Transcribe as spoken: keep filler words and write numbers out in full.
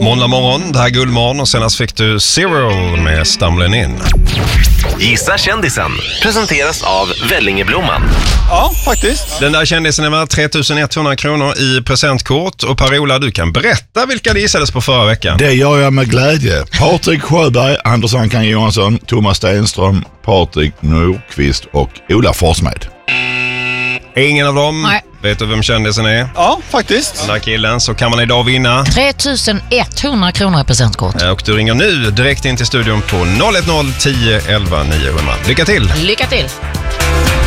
Måndag morgon, det här är Guldmorgon och senast fick du Zero med Stumbling In. Gissa kändisen presenteras av Vellingeblomman. Ja, faktiskt. Den där kändisen är värd tre tusen etthundra kronor i presentkort. Och Per-Ola, du kan berätta vilka det gissades på förra veckan. Det gör jag med glädje. Patrik Sjöberg, Anders Ankan Johansson, Thomas Stenström, Patrik Nordqvist och Ola Forsmed. Ingen av dem. Nej. Vet du vem kändisen är? Ja, faktiskt. Den där killen, så kan man idag vinna. tre tusen etthundra kronor i presentkort. Och du ringer nu direkt in till studion på noll ett noll tio elva niohundra. Lycka till! Lycka till!